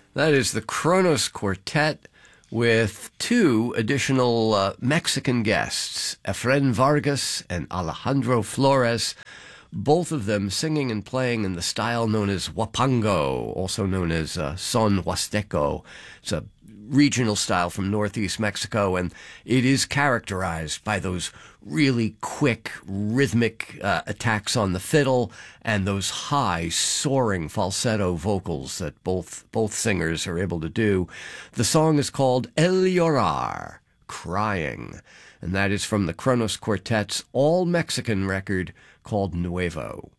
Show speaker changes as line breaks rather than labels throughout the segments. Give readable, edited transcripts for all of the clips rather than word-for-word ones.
That is the Kronos Quartet with two additional Mexican guests, Efren Vargas and Alejandro Flores, both of them singing and playing in the style known as huapango, also known as son huasteco. It's a regional style from northeast Mexico, and it is characterized by those really quick, rhythmic attacks on the fiddle and those high, soaring falsetto vocals that both singers are able to do. The song is called El Llorar, Crying, and that is from the Kronos Quartet's all-Mexican record called Nuevo.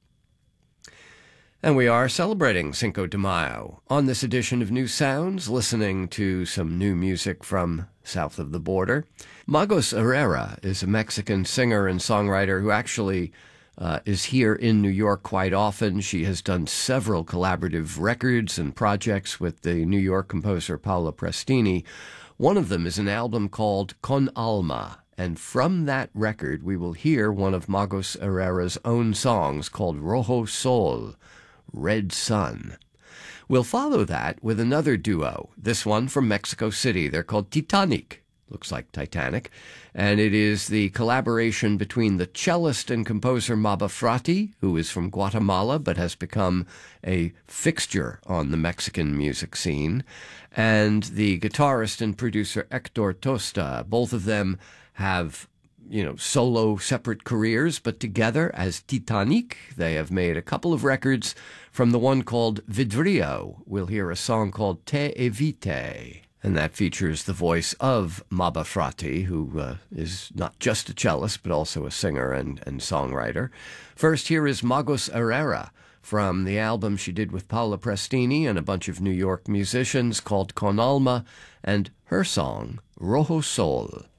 And we are celebrating Cinco de Mayo on this edition of New Sounds, listening to some new music from south of the border. Magos Herrera is a Mexican singer and songwriter who actually is here in New York quite often. She has done several collaborative records and projects with the New York composer Paolo Prestini. One of them is an album called Con Alma, and from that record we will hear one of Magos Herrera's own songs called Rojo Sol, Red Sun. We'll follow that with another duo, this one from Mexico City. They're called Titanic, looks like Titanic, and it is the collaboration between the cellist and composer Maba Frati, who is from Guatemala but has become a fixture on the Mexican music scene, and the guitarist and producer Hector Tosta. Both of them have solo separate careers, but together as Titanic, they have made a couple of records. From the one called Vidrio, we'll hear a song called Te Evite, and that features the voice of Maba Frati, who is not just a cellist, but also a singer and songwriter. First, here is Magos Herrera from the album she did with Paolo Prestini and a bunch of New York musicians called Con Alma, and her song, Rojo Sol.